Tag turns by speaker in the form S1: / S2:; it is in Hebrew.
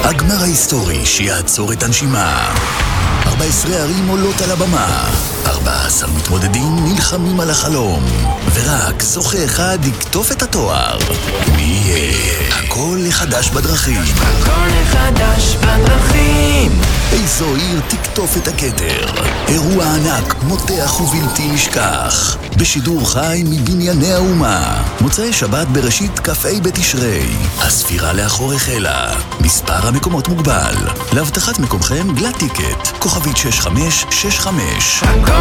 S1: הגמר ההיסטורי שיעצור את הנשימה. 14 ערים עולות על הבמה, 14 מתמודדים נלחמים על החלום, ורק זוכה אחד יקטוף את התואר. מי יהיה? הכל לחדש בדרכים.
S2: הכל לחדש בדרכים.
S1: איזו עיר תקטוף את הכתר? אירוע ענק, מותח ובלתי נשכח, בשידור חי מבנייני האומה. מוצאי שבת בראשית כ"ה בתשרי. הספירה לאחור החלה. מספר המקומות מוגבל. להבטחת מקומכם גלאט טיקט, כוכבית 6565.